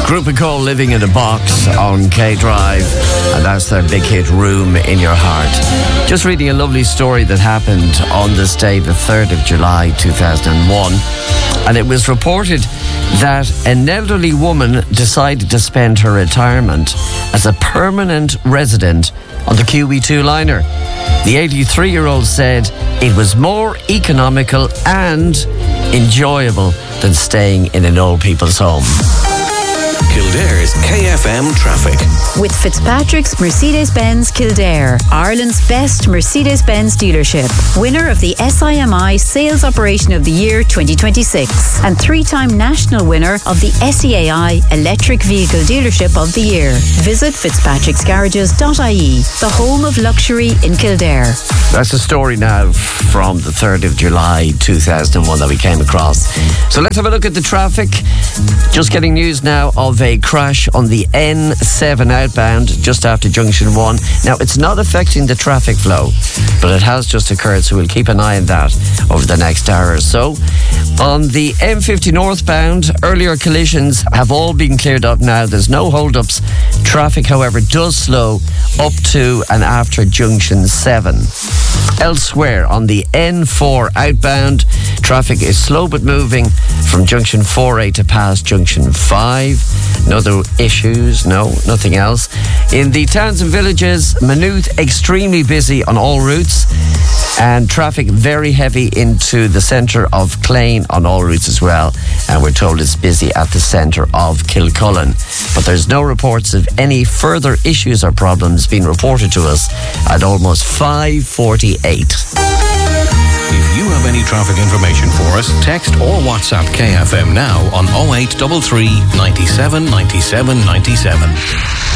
Group of Cole, Living in a Box on K Drive, and that's their big hit Room in Your Heart. Just reading a lovely story that happened on this day, the 3rd of July 2001, and it was reported that an elderly woman decided to spend her retirement as a permanent resident on the QE2 liner. The 83-year-old said it was more economical and enjoyable than staying in an old people's home. Kildare's KFM traffic. With Fitzpatrick's Mercedes-Benz Kildare, Ireland's best Mercedes-Benz dealership, winner of the SIMI Sales Operation of the Year 2026, and three-time national winner of the SEAI Electric Vehicle Dealership of the Year. Visit fitzpatricksgarages.ie, the home of luxury in Kildare. That's a story now from the 3rd of July 2001 that we came across. So let's have a look at the traffic. Just getting news now of a crash on the N7 outbound just after Junction 1. Now, it's not affecting the traffic flow, but it has just occurred, so we'll keep an eye on that over the next hour or so. On the M50 northbound, earlier collisions have all been cleared up now. There's no hold-ups. Traffic, however, does slow up to and after Junction 7. Elsewhere, on the N4 outbound, traffic is slow but moving from Junction 4A to past Junction 5. No other issues, no, nothing else. In the towns and villages, Maynooth extremely busy on all routes, and traffic very heavy into the centre of Clane on all routes as well. And we're told it's busy at the centre of Kilcullen. But there's no reports of any further issues or problems being reported to us at almost 5:48. If you have any traffic information for us, text or WhatsApp KFM now on 0833 97 97 97.